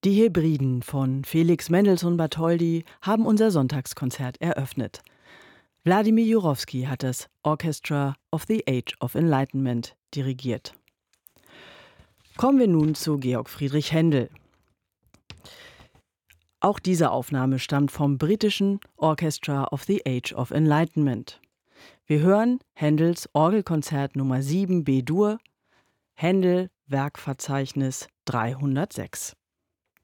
Die Hebriden von Felix Mendelssohn Bartholdy haben unser Sonntagskonzert eröffnet. Wladimir Jurowski hat das Orchestra of the Age of Enlightenment dirigiert. Kommen wir nun zu Georg Friedrich Händel. Auch diese Aufnahme stammt vom britischen Orchestra of the Age of Enlightenment. Wir hören Händels Orgelkonzert Nummer 7 B-Dur, Händel Werkverzeichnis 306.